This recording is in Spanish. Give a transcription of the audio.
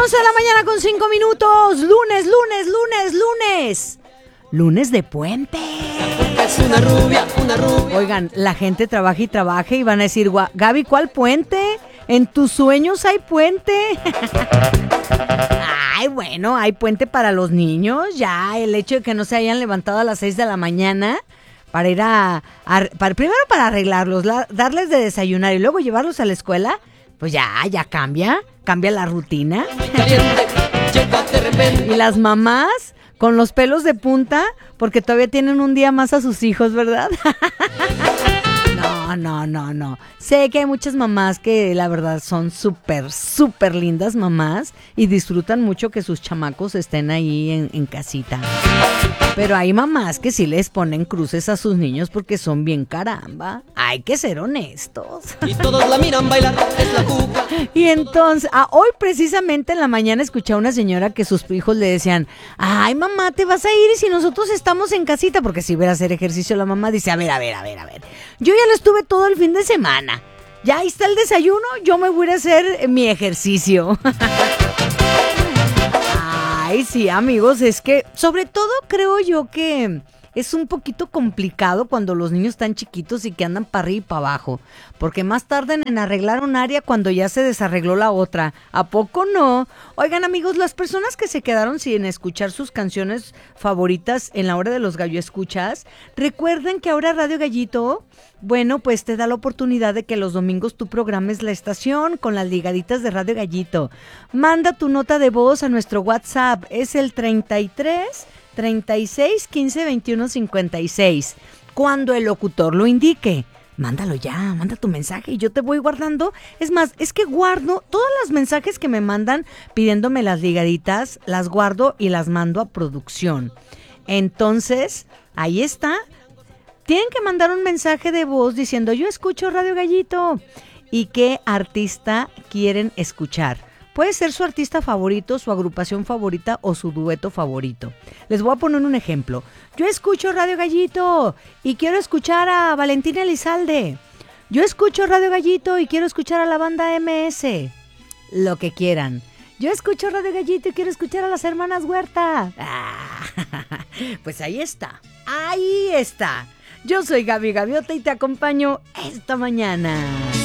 11 de la mañana con 5 minutos. Lunes. Lunes de puente. Es una rubia. Oigan, la gente trabaja y trabaja y van a decir, Gaby, ¿cuál puente? En tus sueños hay puente. Ay, bueno, hay puente para los niños. Ya, el hecho de que no se hayan levantado a las 6 de la mañana para ir primero para arreglarlos, darles de desayunar y luego llevarlos a la escuela, pues ya cambia la rutina. Y las mamás con los pelos de punta porque todavía tienen un día más a sus hijos, ¿verdad? No. Sé que hay muchas mamás que la verdad son súper lindas mamás y disfrutan mucho que sus chamacos estén ahí en casita. Pero hay mamás que sí les ponen cruces a sus niños porque son bien caramba. Hay que ser honestos. Y todos la miran bailar, es la cuca. Y entonces, hoy precisamente en la mañana escuché a una señora que sus hijos le decían, ay mamá, te vas a ir y si nosotros estamos en casita, porque si hubiera hacer ejercicio la mamá dice, a ver, yo ya lo estuve todo el fin de semana, ya ahí está el desayuno, yo me voy a hacer mi ejercicio. Ay, sí, amigos, es que sobre todo creo yo que es un poquito complicado cuando los niños están chiquitos y que andan para arriba y para abajo, porque más tardan en arreglar un área cuando ya se desarregló la otra. ¿A poco no? Oigan, amigos, las personas que se quedaron sin escuchar sus canciones favoritas en la hora de los gallo escuchas, recuerden que ahora Radio Gallito, bueno, pues te da la oportunidad de que los domingos tú programes la estación con las ligaditas de Radio Gallito. Manda tu nota de voz a nuestro WhatsApp, es el 36 15 21 56. Cuando el locutor lo indique, mándalo ya, manda tu mensaje y yo te voy guardando. Es más, es que guardo todos los mensajes que me mandan pidiéndome las ligaditas, las guardo y las mando a producción. Entonces, ahí está. Tienen que mandar un mensaje de voz diciendo, yo escucho Radio Gallito. ¿Y qué artista quieren escuchar? Puede ser su artista favorito, su agrupación favorita o su dueto favorito. Les voy a poner un ejemplo. Yo escucho Radio Gallito y quiero escuchar a Valentina Elizalde. Yo escucho Radio Gallito y quiero escuchar a la banda MS. Lo que quieran. Yo escucho Radio Gallito y quiero escuchar a las hermanas Huerta. Pues ahí está. Yo soy Gaby Gaviota y te acompaño esta mañana.